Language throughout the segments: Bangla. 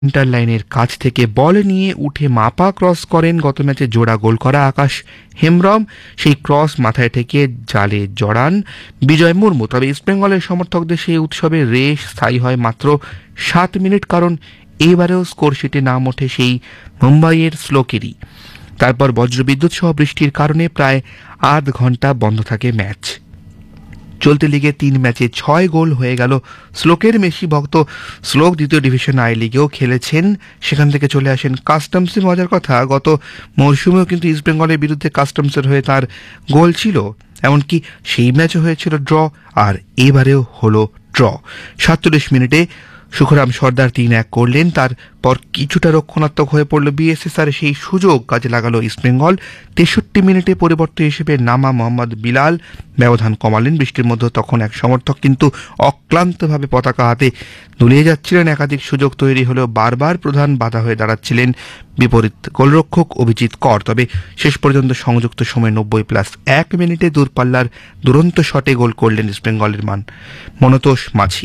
সেন্টার লাইনের কাছ থেকে বল নিয়ে উঠে মাপা ক্রস করেন গত ম্যাচে জোড়া গোল করা আকাশ হেমব্রম। সেই ক্রস মাথায় ঠেকিয়ে জালে জড়ান বিজয় মুর্মু। তবে ইস্টবেঙ্গলের সমর্থকদের সেই উৎসবের রেশ স্থায়ী হয় মাত্র 7 মিনিট, কারণ এবারেও স্কোরশিটে নাম ওঠে সেই মুম্বাইয়ের শ্লোকেরই। তারপর বজ্রবিদ্যুৎ সহ বৃষ্টির কারণে প্রায় আধ ঘন্টা বন্ধ থাকে ম্যাচ। চলতি লিগে 3 ম্যাচে 6 গোল হয়ে গেল শ্লোকের। মেসি ভক্ত শ্লোক দ্বিতীয় ডিভিশন আই লিগেও খেলেছেন, সেখান থেকে চলে আসেন কাস্টমসে। মজার কথা, গত মরশুমেও কিন্তু ইস্টবেঙ্গলের বিরুদ্ধে কাস্টমসের হয়ে তার গোল ছিল, এমনকি সেই ম্যাচও হয়েছিল ড্র, আর এবারেও হলো ড্র। 47 মিনিটে সুখরাম সর্দার 3-1 করলেন। তারপর কিছুটা রক্ষণাত্মক হয়ে পড়ল বিএসএসআর, সেই সুযোগ কাজে লাগালো ইস্টবেঙ্গল। 63 মিনিটে পরিবর্তন হিসেবে নামা মোহাম্মদ বিলাল ব্যবধান কমালেন। বৃষ্টির মধ্যে তখন এক সমর্থক কিন্তু অক্লান্তভাবে পতাকা হাতে দুলিয়ে যাচ্ছিলেন। একাধিক সুযোগ তৈরি হলেও বারবার প্রধান বাধা হয়ে দাঁড়াচ্ছিলেন বিপরীত গোলরক্ষক অভিজিৎ কর। তবে শেষ পর্যন্ত সংযুক্ত সময় 90+1 মিনিটে দূরপাল্লার দুরন্ত শটে গোল করলেন ইস্টবেঙ্গলের মনতোষ মাঝি।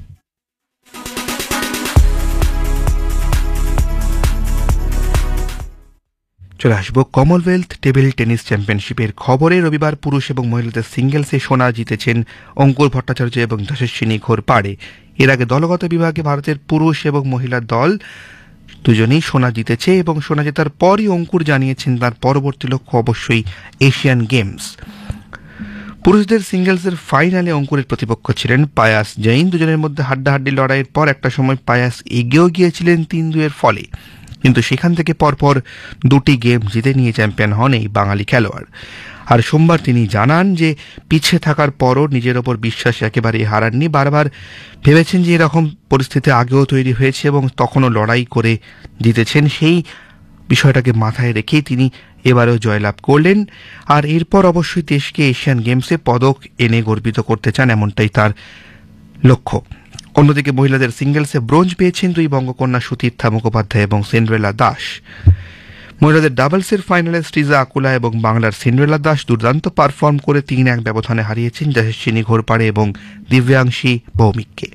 চলে আসবো কমনওয়েলথ টেবিল টেনিস চ্যাম্পিয়নশিপের খবরে। রবিবার পুরুষ এবং মহিলাদের সিঙ্গেলসে সোনা জিতেছেন অঙ্কুর ভট্টাচার্য এবং যশস্বিনী ঘোরপাড়ে। এর আগে দলগত বিভাগে ভারতের পুরুষ এবং মহিলা দল দুজনেই সোনা জিতেছে, এবং সোনা জেতার পরই অঙ্কুর জানিয়েছেন তার পরবর্তী লক্ষ্য অবশ্যই এশিয়ান গেমস। পুরুষদের সিঙ্গেলসের ফাইনালে অঙ্কুরের প্রতিপক্ষ ছিলেন পায়াস জৈন। দুজনের মধ্যে হাড্ডাহাড্ডি লড়াইয়ের পর একটা সময় পায়াস এগিয়েও গিয়েছিলেন 3-2 ফলে, কিন্তু সেখান থেকে পরপর 2টি গেম জিতে নিয়ে চ্যাম্পিয়ন হন এই বাঙালি খেলোয়াড়। আর সোমবার তিনি জানান যে পিছিয়ে থাকার পরও নিজের ওপর বিশ্বাস একেবারেই হারাননি। বারবার ভেবেছেন যে এরকম পরিস্থিতি আগেও তৈরি হয়েছে এবং তখনও লড়াই করে জিতেছেন। সেই বিষয়টাকে মাথায় রেখেই তিনি এবারেও জয়লাভ করলেন। আর এরপর অবশ্যই দেশকে এশিয়ান গেমসে পদক এনে গর্বিত করতে চান, এমনটাই তার লক্ষ্য। অন্যদিকে মহিলাদের সিঙ্গেলসে ব্রোঞ্জ পেয়েছেন 2 বঙ্গকন্যা সুতীর্থা মুখোপাধ্যায় এবং সিন্ড্রেলা দাস। মহিলাদের ডাবলসের ফাইনালে শ্রীজা আকুলা এবং বাংলার সিন্ড্রেলা দাস দুর্দান্ত পারফর্ম করে 3-1 ব্যবধানে হারিয়েছেন যশস্বিনী ঘোরপাড়ে এবং দিব্যাংশী ভৌমিককে।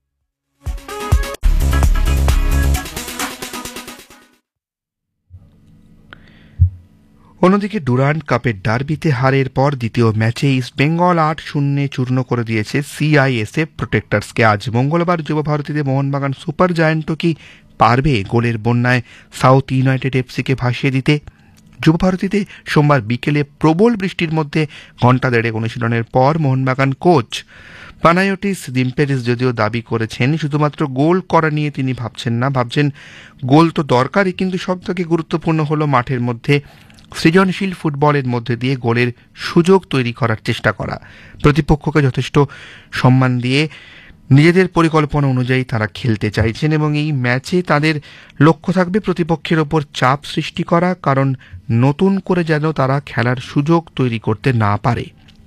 অন্যদিকে ডুরান্ড কাপের ডার্বিতে হারের পর দ্বিতীয় ম্যাচে ইস্টবেঙ্গল 8-0 চূর্ণ করে দিয়েছে সিআইএসএফ প্রোটেক্টার্সকে। আজ মঙ্গলবার যুব ভারতীতে মোহনবাগান সুপার জায়ান্টও কি পারবে গোলের বন্যায় সাউথ ইউনাইটেড এফসিকে ভাসিয়ে দিতে? যুব ভারতীতে সোমবার বিকেলে প্রবল বৃষ্টির মধ্যে ঘণ্টা দেড়েক অনুশীলনের পর মোহনবাগান কোচ পানায়োটিস দিম্পেরিস যদিও দাবি করেছেন শুধুমাত্র গোল করা নিয়ে তিনি ভাবছেন গোল তো দরকারই, কিন্তু সবথেকে গুরুত্বপূর্ণ হলো মাঠের মধ্যে সৃজনশীল ফুটবলের মধ্যে দিয়ে গোলের সুযোগ তৈরি করার চেষ্টা করা। প্রতিপক্ষকে যথেষ্ট সম্মান দিয়ে নিজেদের পরিকল্পনা অনুযায়ী তারা খেলতে চাইছেন, এবং এই ম্যাচে তাদের লক্ষ্য থাকবে প্রতিপক্ষের ওপর চাপ সৃষ্টি করা, কারণ নতুন করে যেন তারা খেলার সুযোগ তৈরি করতে না পারে।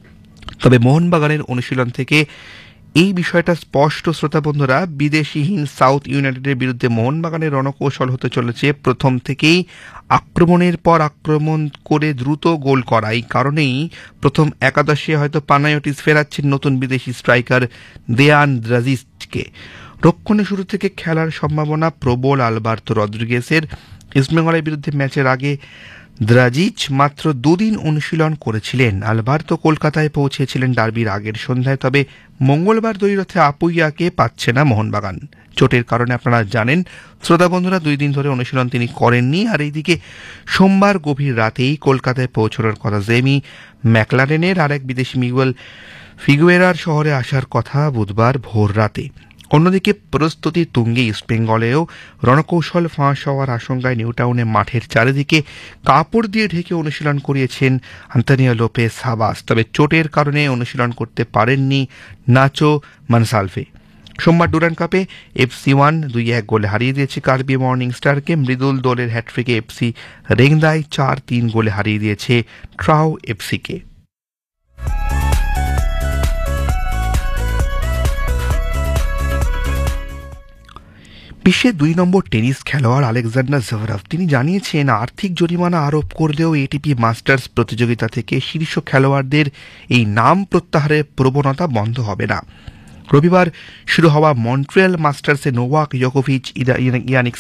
তবে মোহনবাগানের অনুশীলন থেকে এই বিষয়টা স্পষ্ট শ্রোতা বন্ধুরা। বিদেশিহীন সাউথ ইউনাইটেডের বিরুদ্ধে মোহনবাগানের রণকৌশল হতে চলেছে প্রথম থেকেই আক্রমণের পর আক্রমণ করে দ্রুত গোল করা। এই কারণেই প্রথম একাদশে হয়তো পানায়োটিস ফেরাচ্ছেন নতুন বিদেশি স্ট্রাইকার দেয়ান দ্রাজিচকে। রক্ষণে শুরু থেকে খেলার সম্ভাবনা প্রবল আলবার্তো রদ্রিগেসের। ইস্টবেঙ্গলের বিরুদ্ধে ম্যাচের আগে দ্রাজিচ মাত্র 2 দিন অনুশীলন করেছিলেন। আলবার্তো কলকাতায় পৌঁছেছিলেন ডার্বির আগের সন্ধ্যায়। তবে মঙ্গলবার দ্বৈরথে আপুইয়াকে পাচ্ছে না মোহনবাগান। চোটের কারণে আপনারা জানেন শ্রোতা বন্ধুরা 2 দিন ধরে অনুশীলন তিনি করেননি। আর এইদিকে সোমবার গভীর রাতেই কলকাতায় পৌঁছানোর কথা জেমি ম্যাকলারেনের। আরেক বিদেশি মিগুয়েল ফিগুয়েরার শহরে আসার কথা বুধবার ভোর রাতে। অন্যদিকে প্রস্তুতি তুঙ্গে ইস্টবেঙ্গলেও রণকৌশল ফাঁস হওয়ার আশঙ্কায় নিউটাউনে মাঠের চারিদিকে কাপড় দিয়ে ঢেকে অনুশীলন করিয়েছেন আন্তোনিও লোপেস হাবাস। তবে চোটের কারণে অনুশীলন করতে পারেননি নাচো মনসালভে। সোমবার ডুরান্ড কাপে FC1 2-1 গোলে হারিয়ে দিয়েছে কার্বি মর্নিং স্টারকে। মৃদুল দোলের হ্যাট্রিকে এফসি রেংদায় 4-3 গোলে হারিয়ে দিয়েছে ট্রাউ এফসিকে। বিশ্বের 2 নম্বর টেনিস খেলোয়াড় আলেকজান্ডার জভেরভ তিনি জানিয়েছেন আর্থিক জরিমানা আরোপ করলেও এটিপি মাস্টার্স প্রতিযোগিতা থেকে শীর্ষ খেলোয়াড়দের এই নাম প্রত্যাহারের প্রবণতা বন্ধ হবে না। রবিবার শুরু হওয়া মন্ট্রিয়াল মাস্টার্সে নোভাক জোকোভিচ ইয়ানিক